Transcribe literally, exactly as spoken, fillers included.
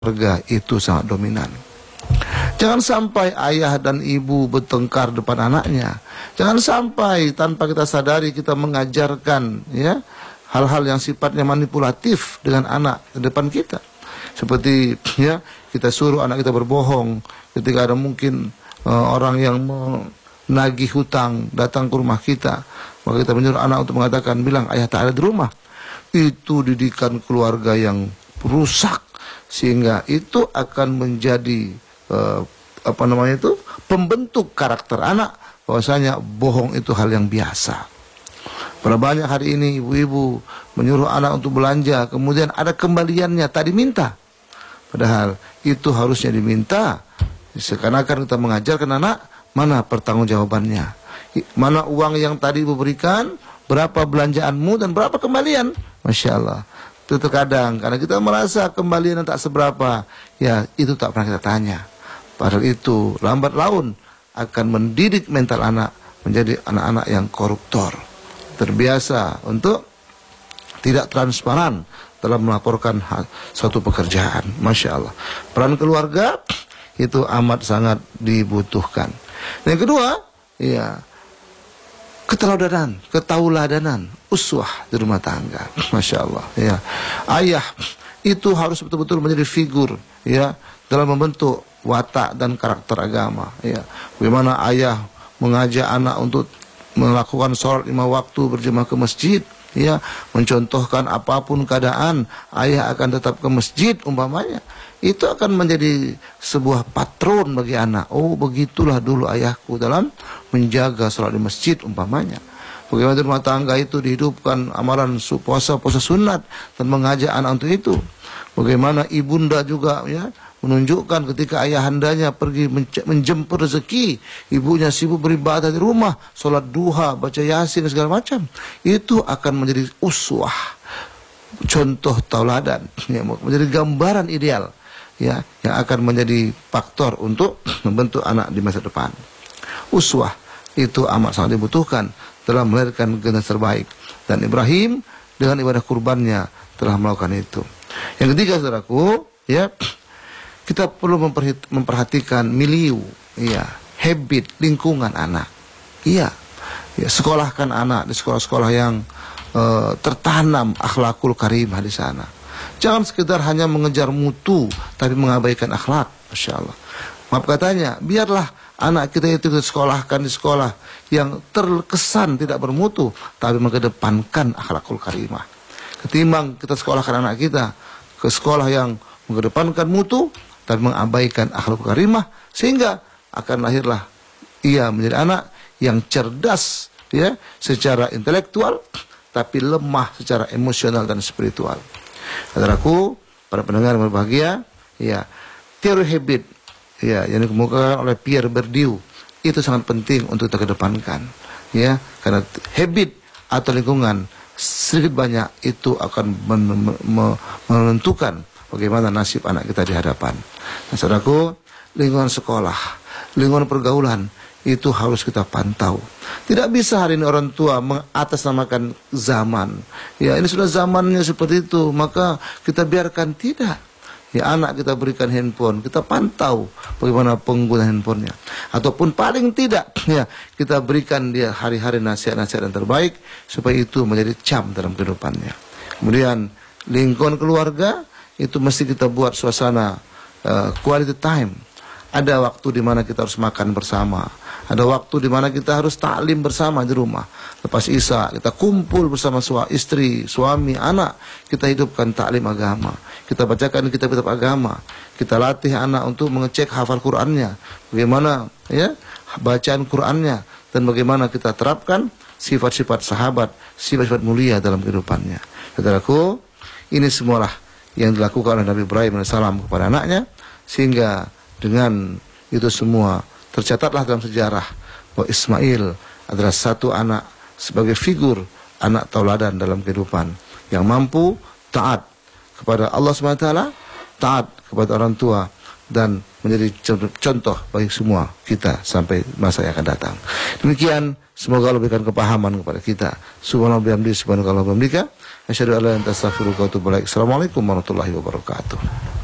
keluarga itu sangat dominan. Jangan sampai ayah dan ibu bertengkar depan anaknya. Jangan sampai tanpa kita sadari kita mengajarkan ya hal-hal yang sifatnya manipulatif dengan anak di depan kita. Seperti ya kita suruh anak kita berbohong ketika ada mungkin uh, orang yang menagih hutang datang ke rumah kita, maka kita menyuruh anak untuk mengatakan, bilang ayah tak ada di rumah. Itu didikan keluarga yang rusak, sehingga itu akan menjadi uh, apa namanya itu pembentuk karakter anak bahwasanya bohong itu hal yang biasa. Pada banyak hari ini ibu-ibu menyuruh anak untuk belanja, kemudian ada kembaliannya tak diminta, padahal itu harusnya diminta. Seakan-akan kita mengajarkan anak mana pertanggungjawabannya, mana uang yang tadi ibu berikan, berapa belanjaanmu dan berapa kembalian. Masya Allah. Itu terkadang karena kita merasa kembalian yang tak seberapa, ya itu tak pernah kita tanya. Padahal itu lambat laun akan mendidik mental anak menjadi anak-anak yang koruptor, terbiasa untuk tidak transparan dalam melaporkan hal, suatu pekerjaan. Masya Allah. Peran keluarga itu amat sangat dibutuhkan. Yang kedua, ya keteladanan, ketauladanan, uswah di rumah tangga. Masya Allah. Ya, ayah itu harus betul-betul menjadi figur ya dalam membentuk watak dan karakter agama. Ya, bagaimana ayah mengajak anak untuk melakukan sholat lima waktu berjemaah ke masjid. Ya, mencontohkan apapun keadaan ayah akan tetap ke masjid umpamanya. Itu akan menjadi sebuah patron bagi anak. Oh, begitulah dulu ayahku dalam menjaga sholat di masjid umpamanya. Bagaimana di rumah tangga itu dihidupkan amalan puasa puasa sunat dan mengajak anak untuk itu. Bagaimana ibunda juga ya menunjukkan ketika ayahandanya pergi menjemput rezeki, ibunya sibuk beribadah di rumah, sholat duha, baca yasin dan segala macam. Itu akan menjadi uswah, contoh tauladan, ya, menjadi gambaran ideal, ya, yang akan menjadi faktor untuk membentuk anak di masa depan. Uswah itu amat sangat dibutuhkan dalam melahirkan generasi terbaik, dan Ibrahim dengan ibadah kurbannya telah melakukan itu. Yang ketiga, saudaraku, ya, kita perlu memperhatikan milieu, ya, habit, lingkungan anak. Iya, ya, sekolahkan anak di sekolah-sekolah yang uh, tertanam akhlakul karimah di sana. Jangan sekedar hanya mengejar mutu, tapi mengabaikan akhlak. Masya Allah. Maaf katanya, biarlah anak kita itu disekolahkan di sekolah yang terkesan tidak bermutu, tapi mengedepankan akhlakul karimah. Ketimbang kita sekolahkan anak kita ke sekolah yang mengedepankan mutu, tapi mengabaikan akhlakul karimah, sehingga akan lahirlah ia menjadi anak yang cerdas, ya, secara intelektual, tapi lemah secara emosional dan spiritual. Saudaraku, para pendengar yang berbahagia, ya, teori habit, ya, yang dikemukakan oleh Pierre Bourdieu itu sangat penting untuk kita kedepankan, ya, karena habit atau lingkungan sedikit banyak itu akan men men menentukan bagaimana nasib anak kita di hadapan. Nah, saudaraku, lingkungan sekolah, lingkungan pergaulan itu harus kita pantau. Tidak bisa hari ini orang tua mengatasnamakan zaman. Ya, ini sudah zamannya seperti itu, maka kita biarkan. Tidak. Ya, anak kita berikan handphone, kita pantau bagaimana penggunaan handphonenya. Ataupun paling tidak, ya, kita berikan dia hari-hari nasihat-nasihat yang terbaik supaya itu menjadi cam dalam kehidupannya. Kemudian lingkungan keluarga itu mesti kita buat suasana uh, quality time. Ada waktu di mana kita harus makan bersama. Ada waktu di mana kita harus taklim bersama di rumah. Lepas isya kita kumpul bersama suami, istri, suami, anak. Kita hidupkan taklim agama. Kita bacakan kitab-kitab agama. Kita latih anak untuk mengecek hafal Qur'annya. Bagaimana ya bacaan Qur'annya, dan bagaimana kita terapkan sifat-sifat sahabat, sifat-sifat mulia dalam kehidupannya. Saudaraku, ini semualah yang dilakukan oleh Nabi Ibrahim alaihissalam kepada anaknya, sehingga dengan itu semua tercatatlah dalam sejarah bahwa Ismail adalah satu anak sebagai figur anak tauladan dalam kehidupan yang mampu taat kepada Allah subhanahu wa taala, taat kepada orang tua, dan menjadi contoh bagi semua kita sampai masa yang akan datang. Demikian, semoga Allah berikan kepahaman kepada kita. Subhanallah bihamdihi, subhanallah bihamdika, asyhadu an la ilaha illa anta astaghfiruka wa atubu ilaik. Assalamualaikum warahmatullahi wabarakatuh.